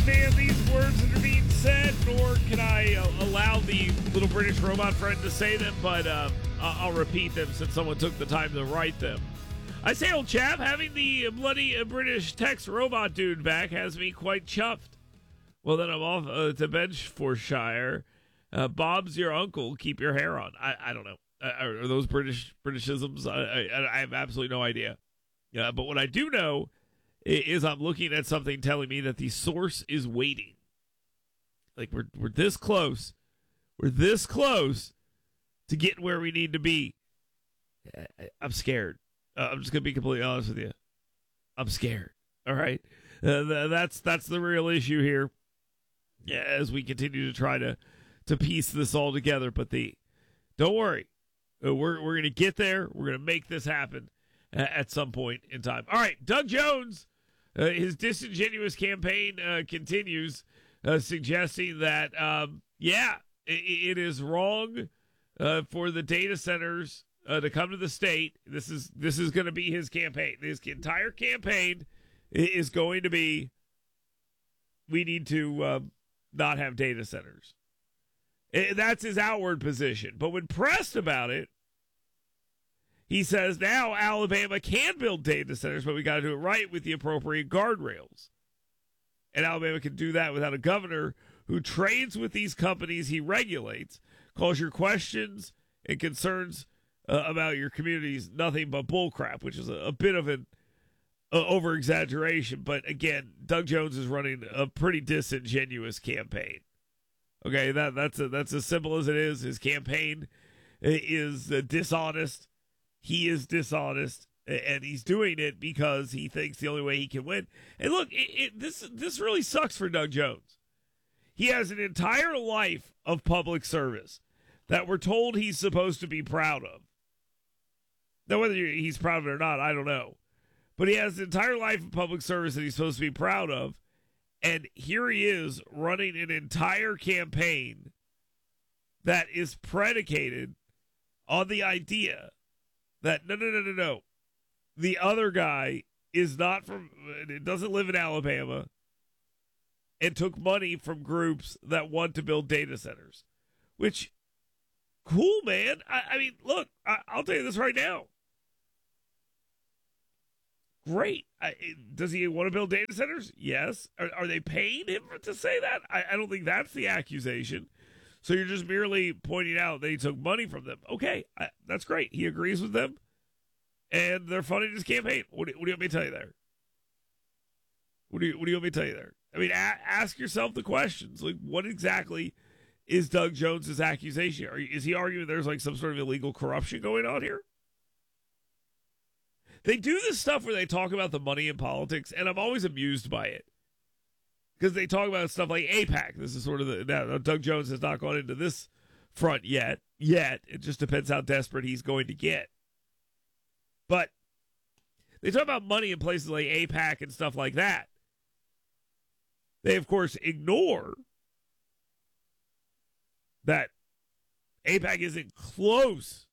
understand these words that are being said, nor can I allow the little British robot friend to say them, but I'll repeat them since someone took the time to write them. I say, old chap, having the bloody British text robot dude back has me quite chuffed. Well, then I'm off to Bedfordshire. Bob's your uncle. Keep your hair on. I don't know. Are those Britishisms? I have absolutely no idea. But what I do know is I'm looking at something telling me that the source is waiting. Like we're this close. We're this close to getting where we need to be. I'm scared. I'm just gonna be completely honest with you. I'm scared. All right, that's the real issue here. Yeah, as we continue to try to piece this all together. But don't worry, we're gonna get there. We're gonna make this happen at some point in time. All right, Doug Jones. His disingenuous campaign continues, suggesting that, it is wrong for the data centers to come to the state. This is going to be his campaign. His entire campaign is going to be, we need to not have data centers. That's his outward position. But when pressed about it, he says now Alabama can build data centers, but we got to do it right with the appropriate guardrails. And Alabama can do that without a governor who trades with these companies he regulates, calls your questions and concerns about your communities nothing but bullcrap, which is a bit of an over-exaggeration. But again, Doug Jones is running a pretty disingenuous campaign. Okay, that's as simple as it is. His campaign is dishonest. He is dishonest, and he's doing it because he thinks the only way he can win. And look, this really sucks for Doug Jones. He has an entire life of public service that we're told he's supposed to be proud of. Now, whether he's proud of it or not, I don't know. But he has an entire life of public service that he's supposed to be proud of, and here he is running an entire campaign that is predicated on the idea that no. The other guy is not doesn't live in Alabama and took money from groups that want to build data centers. Which, cool, man. I mean, look, I'll tell you this right now. Great. Does he want to build data centers? Yes. Are they paying him to say that? I don't think that's the accusation. So you're just merely pointing out that he took money from them. Okay, that's great. He agrees with them, and they're funding his campaign. What do you want me to tell you there? What do you want me to tell you there? I mean, ask yourself the questions. Like, what exactly is Doug Jones's accusation? Is he arguing there's like some sort of illegal corruption going on here? They do this stuff where they talk about the money in politics, and I'm always amused by it. Because they talk about stuff like AIPAC. This is sort of now Doug Jones has not gone into this front yet. It just depends how desperate he's going to get. But they talk about money in places like AIPAC and stuff like that. They, of course, ignore that AIPAC isn't close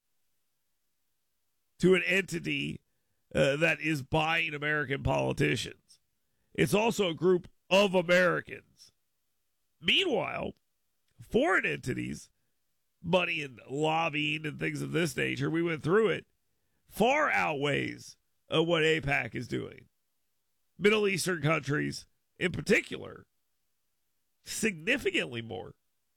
to an entity that is buying American politicians. It's also a group of Americans. Meanwhile, foreign entities, money and lobbying and things of this nature, we went through it, far outweighs what AIPAC is doing. Middle Eastern countries, in particular, significantly more.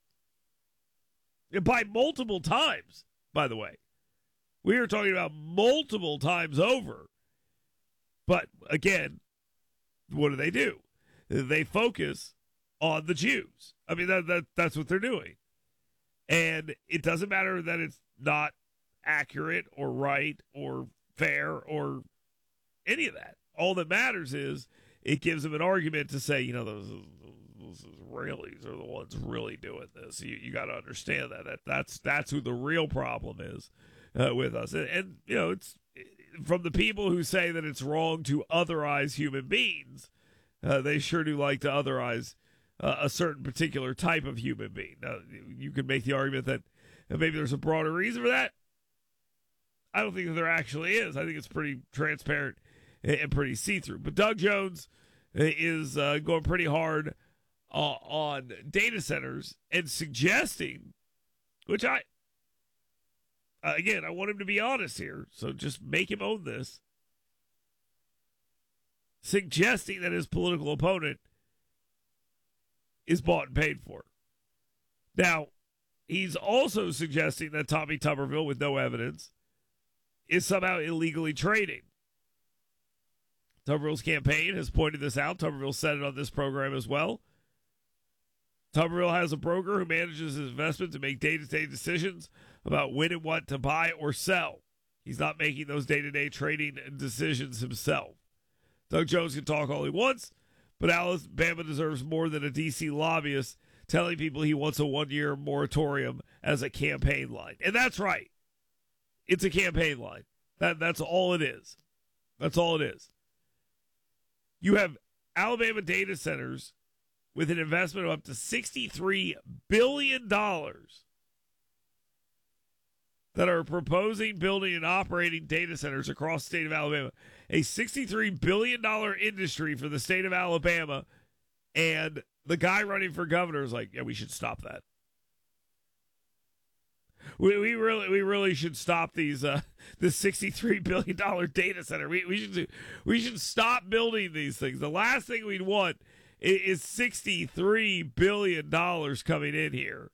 And by multiple times, by the way. We are talking about multiple times over. But again, what do? They focus on the Jews. I mean, that's what they're doing. And it doesn't matter that it's not accurate or right or fair or any of that. All that matters is it gives them an argument to say, those Israelis are the ones really doing this. You got to understand that's who the real problem is with us. And it's from the people who say that it's wrong to otherize human beings. They sure do like to otherize a certain particular type of human being. Now, you could make the argument that maybe there's a broader reason for that. I don't think that there actually is. I think it's pretty transparent and pretty see-through. But Doug Jones is going pretty hard on data centers and suggesting, which I want him to be honest here, so just make him own this, suggesting that his political opponent is bought and paid for. Now, he's also suggesting that Tommy Tuberville, with no evidence, is somehow illegally trading. Tuberville's campaign has pointed this out. Tuberville said it on this program as well. Tuberville has a broker who manages his investments and make day-to-day decisions about when and what to buy or sell. He's not making those day-to-day trading decisions himself. Doug Jones can talk all he wants, but Alabama deserves more than a D.C. lobbyist telling people he wants a one-year moratorium as a campaign line. And that's right. It's a campaign line. That's all it is. That's all it is. You have Alabama data centers with an investment of up to $63 billion that are proposing, building, and operating data centers across the state of Alabama. A $63 billion industry for the state of Alabama, and the guy running for governor is like, yeah, we should stop that. We really should stop these this $63 billion data center. We should stop building these things. The last thing we'd want is $63 billion coming in here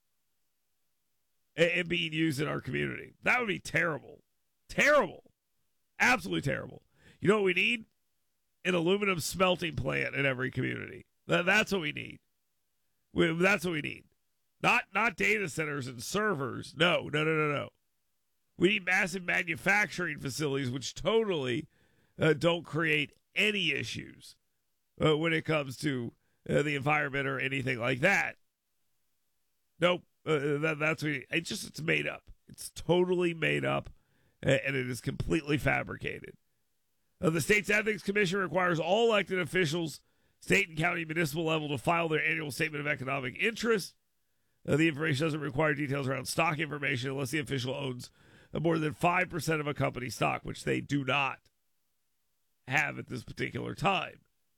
and being used in our community. That would be terrible. Terrible. Absolutely terrible. You know what we need? An aluminum smelting plant in every community. That's what we need. That's what we need. Not data centers and servers. No. We need massive manufacturing facilities which totally don't create any issues when it comes to the environment or anything like that. Nope. That's what it's made up. It's totally made up, and it is completely fabricated. The state's ethics commission requires all elected officials, state and county municipal level, to file their annual statement of economic interest. The information doesn't require details around stock information unless the official owns more than 5% of a company's stock, which they do not have at this particular time.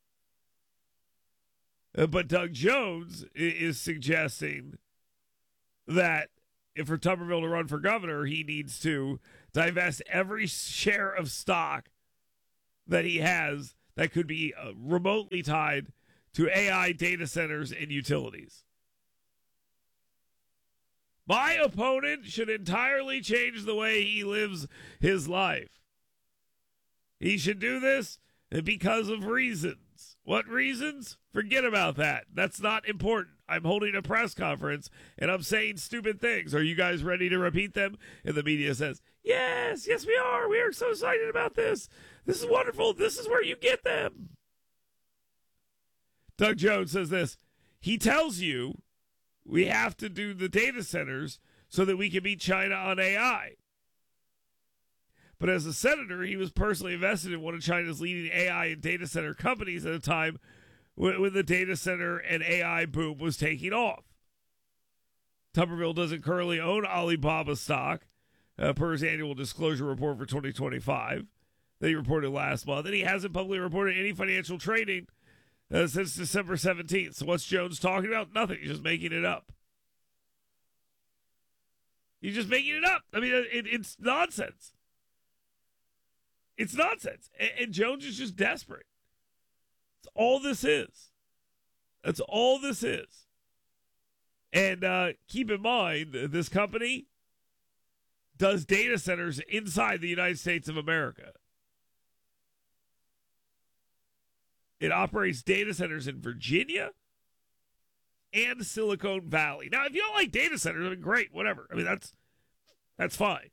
But Doug Jones is suggesting that if for Tuberville to run for governor, he needs to divest every share of stock that he has that could be remotely tied to AI data centers and utilities. My opponent should entirely change the way he lives his life. He should do this because of reasons. What reasons? Forget about that. That's not important. I'm holding a press conference and I'm saying stupid things. Are you guys ready to repeat them? And the media says, yes, we are. We are so excited about this. This is wonderful. This is where you get them. Doug Jones says this. He tells you we have to do the data centers so that we can beat China on AI. But as a senator, he was personally invested in one of China's leading AI and data center companies at a time when the data center and AI boom was taking off. Tuberville doesn't currently own Alibaba stock, per his annual disclosure report for 2025 that he reported last month, and he hasn't publicly reported any financial trading since December 17th. So what's Jones talking about? Nothing. He's just making it up. He's just making it up. I mean, it's nonsense. It's nonsense. And Jones is just desperate. That's all this is. That's all this is. And keep in mind, this company does data centers inside the United States of America. It operates data centers in Virginia and Silicon Valley. Now, if you don't like data centers, I mean, great, whatever. I mean, that's fine.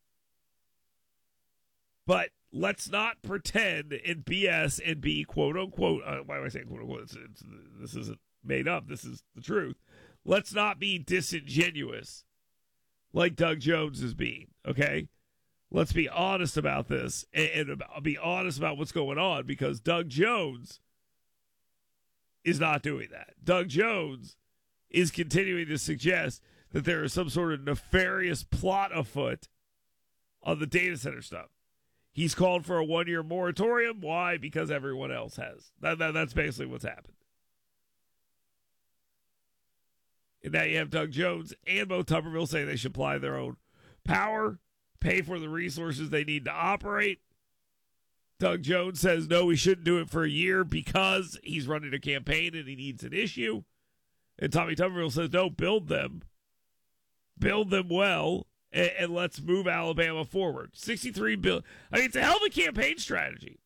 But let's not pretend and BS and be quote unquote. Why am I saying quote unquote? This isn't made up. This is the truth. Let's not be disingenuous like Doug Jones is being. Okay, let's be honest about this and be honest about what's going on, because Doug Jones is not doing that. Doug Jones is continuing to suggest that there is some sort of nefarious plot afoot on the data center stuff. He's called for a one-year moratorium. Why? Because everyone else has. That's basically what's happened. And now you have Doug Jones and Mo Tuberville saying they should apply their own power, pay for the resources they need to operate. Doug Jones says, no, we shouldn't do it for a year because he's running a campaign and he needs an issue. And Tommy Tuberville says, no, build them well, and let's move Alabama forward. $63 billion. I mean, it's a hell of a campaign strategy.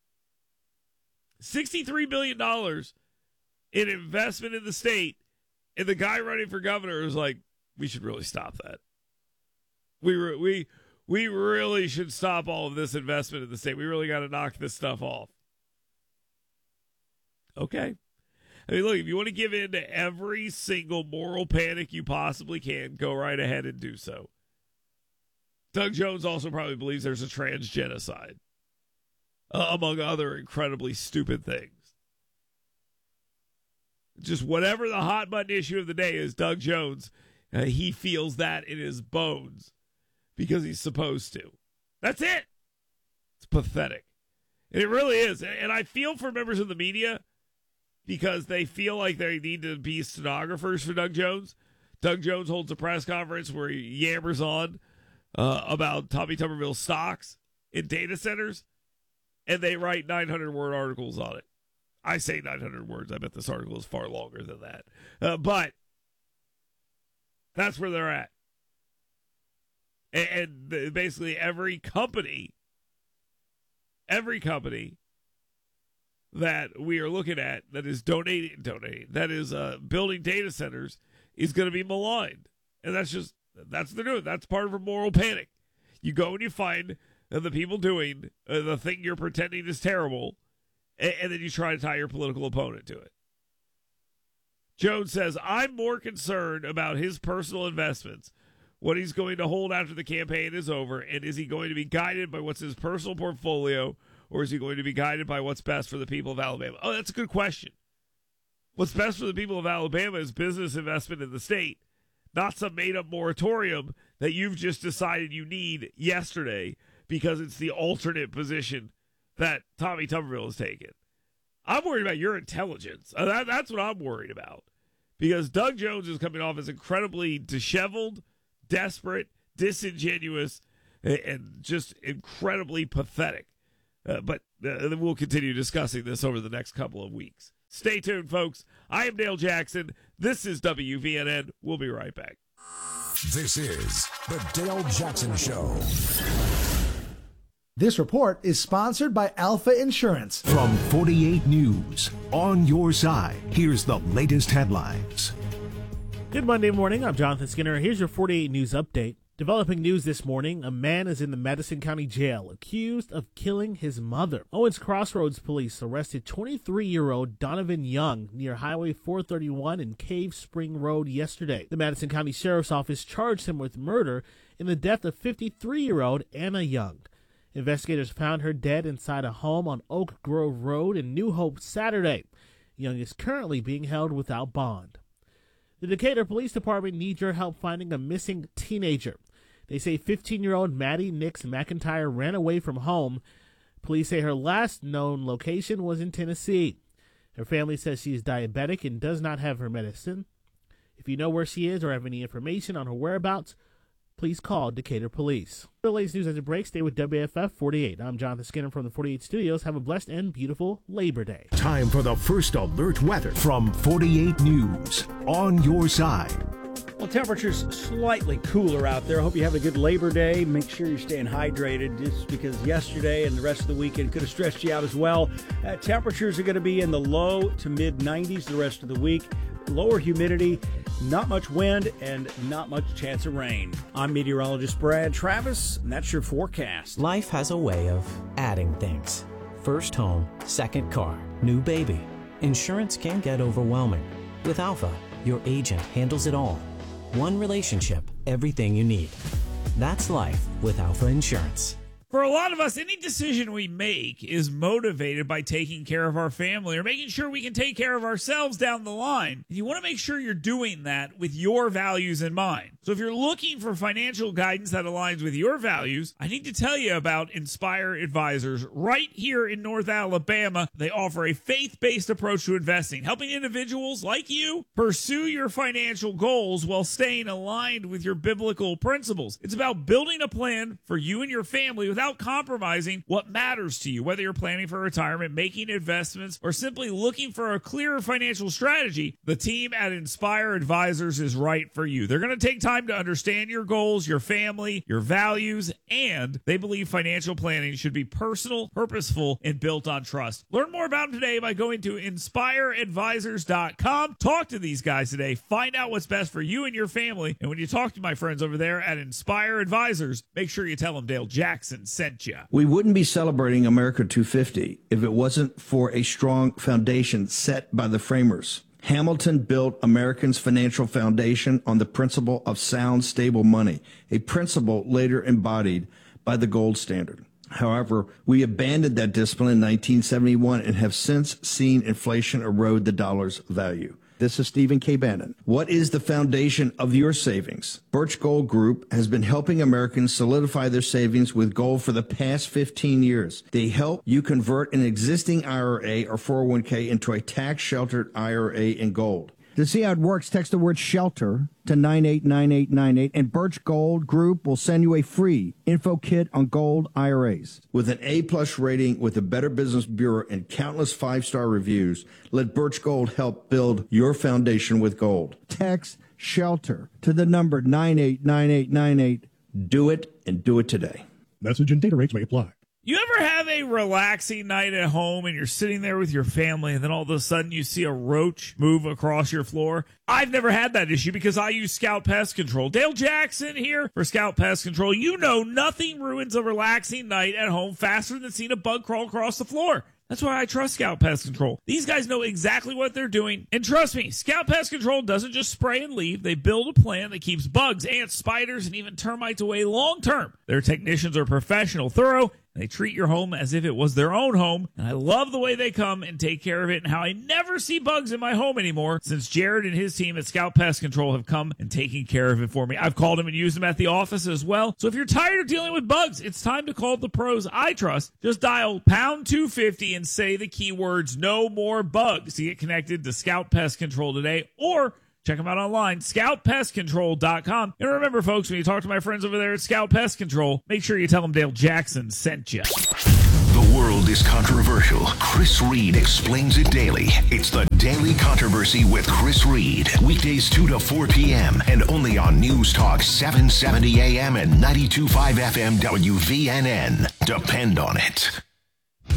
$63 billion in investment in the state, and the guy running for governor is like, we should really stop that. We really should stop all of this investment in the state. We really got to knock this stuff off. Okay. I mean, look, if you want to give in to every single moral panic you possibly can, go right ahead and do so. Doug Jones also probably believes there's a trans genocide, among other incredibly stupid things. Just whatever the hot button issue of the day is, Doug Jones, he feels that in his bones because he's supposed to. That's it. It's pathetic. And it really is. And I feel for members of the media because they feel like they need to be stenographers for Doug Jones. Doug Jones holds a press conference where he yammers on about Tommy Tuberville's stocks in data centers, and they write 900-word articles on it. I say 900 words. I bet this article is far longer than that. But that's where they're at. And basically every company that we are looking at that is donating, that is building data centers is going to be maligned. And that's what they're doing. That's part of a moral panic. You go and you find the people doing the thing you're pretending is terrible, and then you try to tie your political opponent to it. Jones says, I'm more concerned about his personal investments, what he's going to hold after the campaign is over, and is he going to be guided by what's his personal portfolio, or is he going to be guided by what's best for the people of Alabama? Oh, that's a good question. What's best for the people of Alabama is business investment in the state, not some made-up moratorium that you've just decided you need yesterday because it's the alternate position that Tommy Tuberville has taken. I'm worried about your intelligence. That's what I'm worried about. Because Doug Jones is coming off as incredibly disheveled, desperate, disingenuous, and just incredibly pathetic. But we'll continue discussing this over the next couple of weeks. Stay tuned, folks. I am Dale Jackson. This is WVNN. We'll be right back. This is the Dale Jackson Show. This report is sponsored by Alpha Insurance. From 48 News, on your side, here's the latest headlines. Good Monday morning. I'm Jonathan Skinner. Here's your 48 News update. Developing news this morning, a man is in the Madison County Jail accused of killing his mother. Owens Crossroads police arrested 23-year-old Donovan Young near Highway 431 and Cave Spring Road yesterday. The Madison County Sheriff's Office charged him with murder in the death of 53-year-old Anna Young. Investigators found her dead inside a home on Oak Grove Road in New Hope Saturday. Young is currently being held without bond. The Decatur Police Department needs your help finding a missing teenager. They say 15-year-old Maddie Nix McIntyre ran away from home. Police say her last known location was in Tennessee. Her family says she is diabetic and does not have her medicine. If you know where she is or have any information on her whereabouts, please call Decatur Police. For the latest news as it breaks, stay with WFF 48. I'm Jonathan Skinner from the 48 Studios. Have a blessed and beautiful Labor Day. Time for the first alert weather from 48 News, on your side. Well, temperatures slightly cooler out there. I hope you have a good Labor Day. Make sure you're staying hydrated, just because yesterday and the rest of the weekend could have stressed you out as well. Temperatures are going to be in the low to mid 90s the rest of the week. Lower humidity, not much wind, and not much chance of rain. I'm meteorologist Brad Travis, and that's your forecast. Life has a way of adding things. First home, second car, new baby. Insurance can get overwhelming. With Alpha, your agent handles it all. One relationship, everything you need. That's life with Alpha Insurance. For a lot of us, any decision we make is motivated by taking care of our family or making sure we can take care of ourselves down the line. And you want to make sure you're doing that with your values in mind. So if you're looking for financial guidance that aligns with your values, I need to tell you about Inspire Advisors right here in North Alabama. They offer a faith-based approach to investing, helping individuals like you pursue your financial goals while staying aligned with your biblical principles. It's about building a plan for you and your family without compromising what matters to you. Whether you're planning for retirement, making investments, or simply looking for a clearer financial strategy, the team at Inspire Advisors is right for you. They're going to take time to understand your goals, your family, your values, and they believe financial planning should be personal, purposeful, and built on trust. Learn more about them today by going to inspireadvisors.com. Talk to these guys today. Find out what's best for you and your family. And when you talk to my friends over there at Inspire Advisors, make sure you tell them Dale Jackson sent you. We wouldn't be celebrating America 250 if it wasn't for a strong foundation set by the framers. Hamilton built Americans' financial foundation on the principle of sound, stable money, a principle later embodied by the gold standard. However, we abandoned that discipline in 1971 and have since seen inflation erode the dollar's value. This is Stephen K. Bannon. What is the foundation of your savings? Birch Gold Group has been helping Americans solidify their savings with gold for the past 15 years. They help you convert an existing IRA or 401k into a tax-sheltered IRA in gold. To see how it works, text the word SHELTER to 989898, and Birch Gold Group will send you a free info kit on gold IRAs. With an A-plus rating with the Better Business Bureau and countless 5-star reviews, let Birch Gold help build your foundation with gold. Text SHELTER to the number 989898. Do it, and do it today. Message and data rates may apply. You ever have a relaxing night at home and you're sitting there with your family and then all of a sudden you see a roach move across your floor? I've never had that issue because I use Scout Pest Control. Dale Jackson here for Scout Pest Control. You know nothing ruins a relaxing night at home faster than seeing a bug crawl across the floor. That's why I trust Scout Pest Control. These guys know exactly what they're doing. And trust me, Scout Pest Control doesn't just spray and leave. They build a plan that keeps bugs, ants, spiders, and even termites away long term. Their technicians are professional, thorough. They treat your home as if it was their own home. And I love the way they come and take care of it and how I never see bugs in my home anymore since Jared and his team at Scout Pest Control have come and taken care of it for me. I've called them and used them at the office as well. So if you're tired of dealing with bugs, it's time to call the pros I trust. Just dial pound 250 and say the keywords "no more bugs" to get connected to Scout Pest Control today, or check them out online, scoutpestcontrol.com. And remember, folks, when you talk to my friends over there at Scout Pest Control, make sure you tell them Dale Jackson sent you. The world is controversial. Chris Reed explains it daily. It's the Daily Controversy with Chris Reed. Weekdays 2 to 4 p.m. and only on News Talk 770 a.m. and 92.5 FM WVNN. Depend on it.